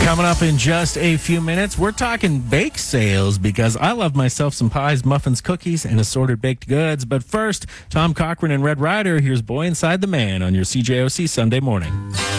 Coming up in just a few minutes, we're talking bake sales because I love myself some pies, muffins, cookies, and assorted baked goods. But first, Tom Cochran and Red Ryder, here's Boy Inside the Man on your CJOC Sunday morning.